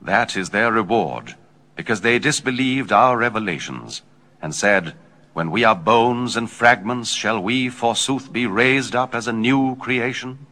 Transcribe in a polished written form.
That is their reward, because they disbelieved our revelations, and said, When we are bones and fragments, shall we forsooth be raised up as a new creation?